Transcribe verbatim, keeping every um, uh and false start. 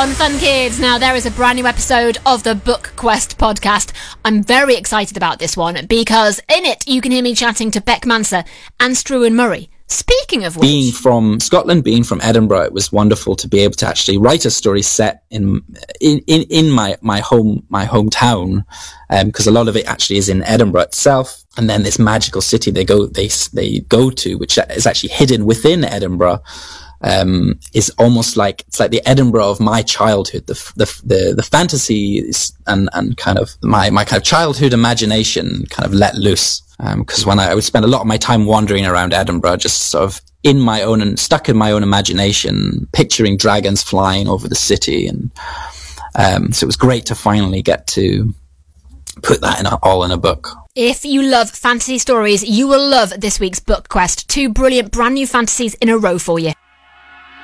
on Fun Kids. Now, there is a brand new episode of the Book Quest podcast. I'm very excited about this one because in it you can hear me chatting to Beck Manser and Struan Murray. Speaking of which... Being from Scotland, being from Edinburgh, it was wonderful to be able to actually write a story set in in, in, in my, my home my hometown, because um, a lot of it actually is in Edinburgh itself. And then this magical city they go they they go to, which is actually hidden within Edinburgh, um, is almost like it's like the Edinburgh of my childhood. The the the, the fantasies and and kind of my my kind of childhood imagination kind of let loose. Because um, when I, I would spend a lot of my time wandering around Edinburgh, just sort of in my own and stuck in my own imagination, picturing dragons flying over the city, and um, so it was great to finally get to put that in a, all in a book. If you love fantasy stories, you will love this week's Book Quest. Two brilliant brand new fantasies in a row for you.